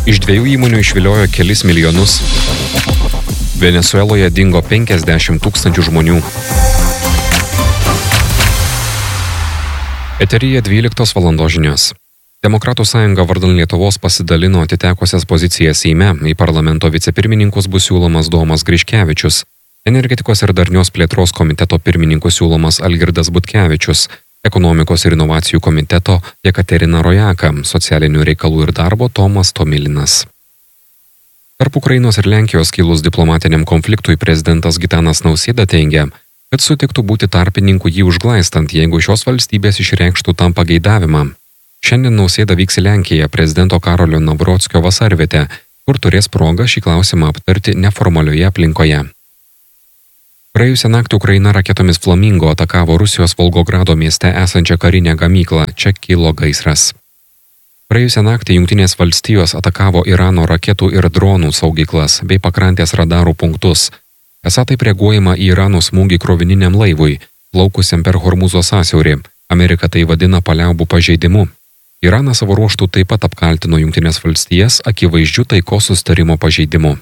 Iš 2 įmonių išviliojo kelis milijonus. Venesueloje dingo 50 000 žmonių. Eteryje 12 valandos žinios. Demokratų sąjunga vardan Lietuvos pasidalino atitekusias pozicijas Seime. Į parlamento vicepirmininkus bus siūlomas Domas Griškevičius, energetikos ir darnios plėtros komiteto pirmininku siūlomas Algirdas Butkevičius, ekonomikos ir inovacijų komiteto Jekaterina Rojaka, socialinių reikalų ir darbo Tomas Tomilinas. Tarp Ukrainos ir Lenkijos kilus diplomatiniam konfliktui prezidentas Gitanas Nausėda teigia, kad sutiktų būti tarpininku jį užglaistant, jeigu šios valstybės išreikštų tam pageidavimą. Šiandien Nausėda vyks į Lenkiją prezidento Karolio Navrockio vasarvietę, kur turės progą šį klausimą aptarti neformalioje aplinkoje. Praėjusią naktį Ukraina raketomis Flamingo atakavo Rusijos Volgogrado mieste esančią karinę gamyklą, čia kilo gaisras. Praėjusią naktį Jungtinės valstijos atakavo Irano raketų ir dronų saugyklas bei pakrantės radarų punktus. Esą taip reaguojama į Irano smūgį krovininiam laivui, plaukusiam per Hormūzo sąsiaurį. Amerika tai vadina paliaubų pažeidimu. Iranas savo ruožtų taip pat apkaltino Jungtinės valstijas akivaizdžiu taikos susitarimo pažeidimu.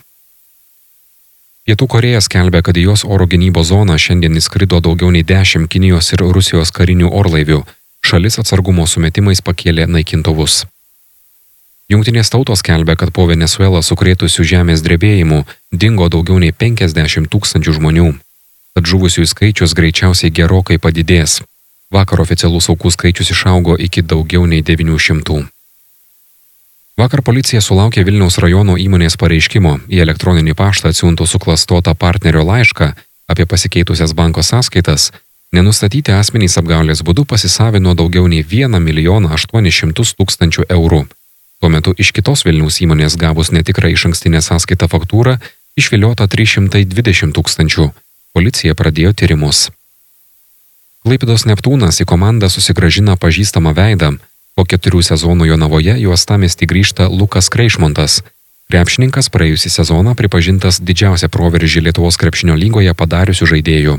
Pietų Korėja skelbia, kad į jos oro gynybos zoną šiandien įskrido daugiau nei 10 Kinijos ir Rusijos karinių orlaivių. Šalis atsargumo sumetimais pakėlė naikintuvus. Jungtinės tautos skelbia, kad po Venesuelą sukrėtusių žemės drebėjimų dingo daugiau nei 50 000 žmonių. Tad žuvusiųjų skaičius greičiausiai gerokai padidės. Vakar oficialus aukų skaičius išaugo iki daugiau nei 900. Vakar policija sulaukė Vilniaus rajono įmonės pareiškimo. Į elektroninį paštą atsiunto suklastotą partnerio laišką apie pasikeitusias banko sąskaitas. Nenustatyti asmenys apgaulės būdu pasisavino daugiau nei 1 800 000 eurų. Tuo metu iš kitos Vilniaus įmonės gavus netikrą išankstinę sąskaitą faktūrą išviliota 320 000. Policija pradėjo tyrimus. Klaipėdos Neptūnas į komandą susigrąžina pažįstamą veidą. Po 4 sezonų Jonavoje į uostamiestį grįžta Lukas Kreišmontas. Krepšininkas praėjusį sezoną pripažintas didžiausią proveržį Lietuvos krepšinio lygoje padariusių žaidėjų.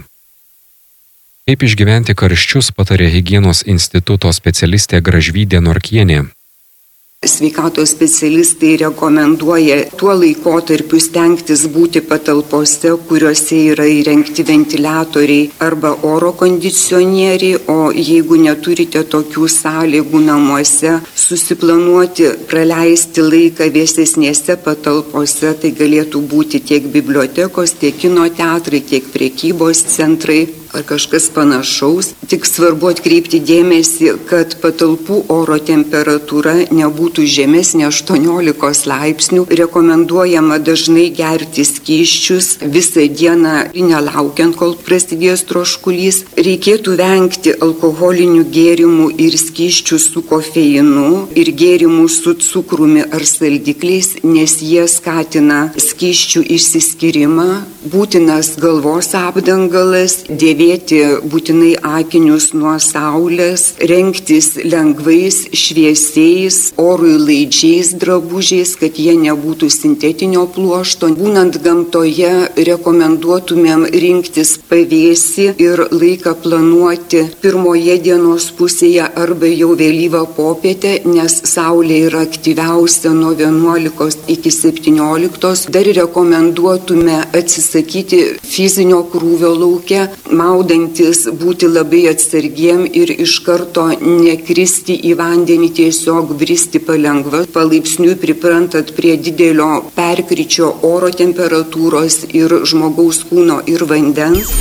Kaip išgyventi karščius patarė higienos instituto specialistė Gražvydė Norkienė. Sveikatos specialistai rekomenduoja tuo laikotarpiu stengtis būti patalpose, kuriuose yra įrengti ventiliatoriai arba oro kondicionieriai, o jeigu neturite tokių sąlygų namuose, susiplanuoti praleisti laiką vėsesnėse patalpose, tai galėtų būti tiek bibliotekos, tiek kino teatrai, tiek prekybos centrai ar kažkas panašaus. Tik svarbu atkreipti dėmesį, kad patalpų oro temperatūra nebūtų žemesnė 18 laipsnių. Rekomenduojama dažnai gerti skysčius visą dieną, nelaukiant, kol prasidės troškulys. Reikėtų vengti alkoholinių gėrimų ir skysčių su kofeinu ir gėrimų su cukrumi ar saldikliais, nes jie skatina skysčių išsiskyrimą. Būtinas galvos apdangalas, dėvėti būtinai akinius nuo saulės, rengtis lengvais, šviesiais, orui laidžiais drabužiais, kad jie nebūtų sintetinio pluošto. Būnant gamtoje rekomenduotumėm rinktis pavėsį ir laiką planuoti pirmoje dienos pusėje arba jau vėlyvą popietę, nes saulė yra aktyviausia nuo 11 iki 17. Dar rekomenduotume atsisakyti fizinio krūvio lauke, maudantis būti labai atsargiem ir iš karto nekristi į vandenį, tiesiog bristi palengva, palaipsniui priprantat prie didelio perkryčio oro temperatūros ir žmogaus kūno ir vandens.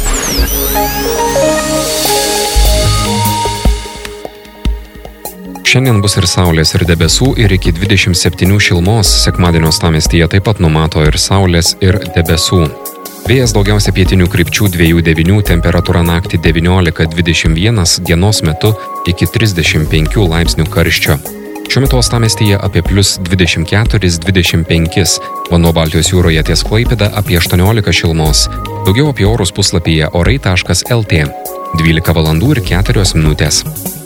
Šiandien bus ir saulės, ir debesų, ir iki 27 šilumos. Sekmadienio uostamiestyje taip pat numato ir saulės, ir debesų. Vėjas daugiausia pietinių krypčių 2-9, temperatūra naktį 19-21, dienos metu iki 35 laipsnių karščio. Šiuo metu uostamiestyje apie +24-25, vanduo Baltijos jūroje ties Klaipėda apie 18 šilumos. Daugiau apie orus puslapyje orai.lt. 12 valandų ir 4 minutės.